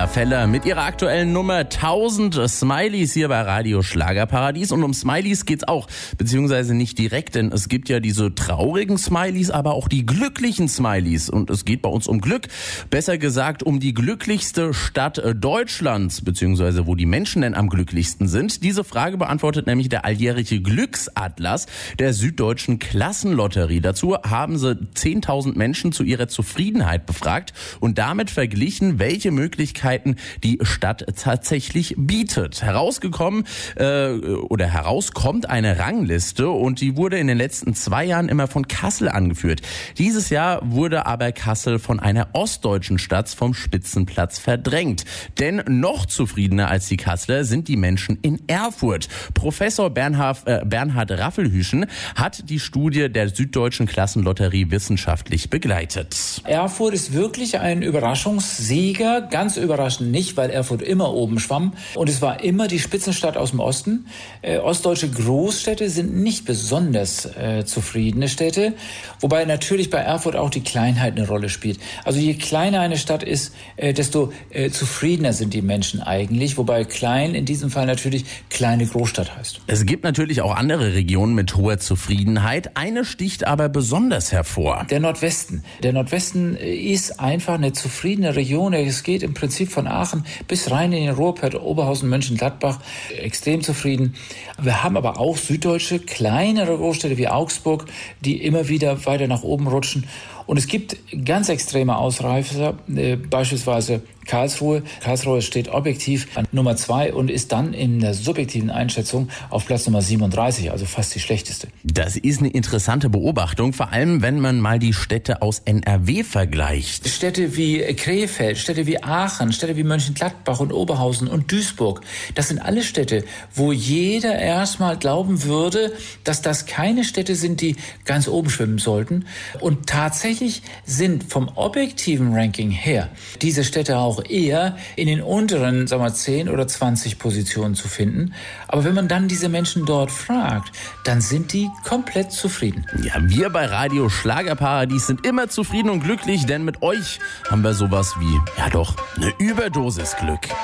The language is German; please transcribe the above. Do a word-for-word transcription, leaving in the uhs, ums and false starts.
Anna Feller mit ihrer aktuellen Nummer tausend Smileys hier bei Radio Schlagerparadies. Und um Smileys geht's auch, beziehungsweise nicht direkt, denn es gibt ja diese traurigen Smileys, aber auch die glücklichen Smileys. Und es geht bei uns um Glück, besser gesagt um die glücklichste Stadt Deutschlands, beziehungsweise wo die Menschen denn am glücklichsten sind. Diese Frage beantwortet nämlich der alljährige Glücksatlas der Süddeutschen Klassenlotterie. Dazu haben sie zehntausend Menschen zu ihrer Zufriedenheit befragt und damit verglichen, welche Möglichkeiten die Stadt tatsächlich bietet. Herausgekommen äh, oder herauskommt eine Rangliste und die wurde in den letzten zwei Jahren immer von Kassel angeführt. Dieses Jahr wurde aber Kassel von einer ostdeutschen Stadt vom Spitzenplatz verdrängt. Denn noch zufriedener als die Kasseler sind die Menschen in Erfurt. Professor Bernhard, äh, Bernhard Raffelhüschen hat die Studie der Süddeutschen Klassenlotterie wissenschaftlich begleitet. Erfurt ist wirklich ein Überraschungssieger. Ganz überraschend nicht, weil Erfurt immer oben schwamm. Und es war immer die Spitzenstadt aus dem Osten. Äh, ostdeutsche Großstädte sind nicht besonders äh, zufriedene Städte. Wobei natürlich bei Erfurt auch die Kleinheit eine Rolle spielt. Also je kleiner eine Stadt ist, äh, desto äh, zufriedener sind die Menschen eigentlich. Wobei klein in diesem Fall natürlich kleine Großstadt heißt. Es gibt natürlich auch andere Regionen mit hoher Zufriedenheit. Eine sticht aber besonders hervor. Der Nordwesten. Der Nordwesten ist einfach eine zufriedene Region. Es geht im Prinzip von Aachen bis rein in den Ruhrpott, Oberhausen, Mönchengladbach. Extrem zufrieden. Wir haben aber auch süddeutsche, kleinere Großstädte wie Augsburg, die immer wieder weiter nach oben rutschen. Und es gibt ganz extreme Ausreißer, äh, beispielsweise Karlsruhe. Karlsruhe steht objektiv an Nummer zwei und ist dann in der subjektiven Einschätzung auf Platz Nummer siebenunddreißig, also fast die schlechteste. Das ist eine interessante Beobachtung, vor allem wenn man mal die Städte aus N R W vergleicht. Städte wie Krefeld, Städte wie Aachen, Städte wie Mönchengladbach und Oberhausen und Duisburg, das sind alle Städte, wo jeder erstmal glauben würde, dass das keine Städte sind, die ganz oben schwimmen sollten. Und tatsächlich sind vom objektiven Ranking her diese Städte auch eher in den unteren, sagen wir, zehn oder zwanzig Positionen zu finden. Aber wenn man dann diese Menschen dort fragt, dann sind die komplett zufrieden. Ja, wir bei Radio Schlagerparadies sind immer zufrieden und glücklich, denn mit euch haben wir sowas wie, ja doch, eine Überdosis Glück.